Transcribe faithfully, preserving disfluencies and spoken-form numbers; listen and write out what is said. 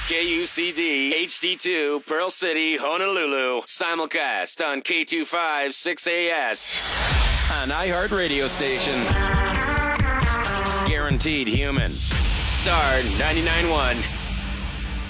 K U C D H D two, Pearl City, Honolulu. Simulcast on K two five six A S. An iHeart radio station. Guaranteed human. Star ninety-nine point one.